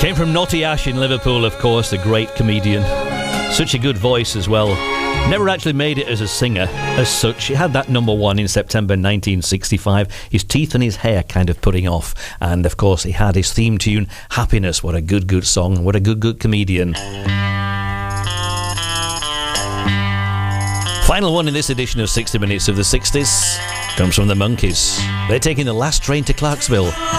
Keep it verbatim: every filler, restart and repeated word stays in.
Came from Naughty Ash in Liverpool, of course, the great comedian. Such a good voice as well. Never actually made it as a singer as such. He had that number one in September nineteen sixty-five. His teeth and his hair kind of putting off. And of course he had his theme tune, Happiness. What a good, good song. What a good, good comedian. Final one in this edition of sixty minutes of the sixties comes from the Monkees. They're taking the last train to Clarksville.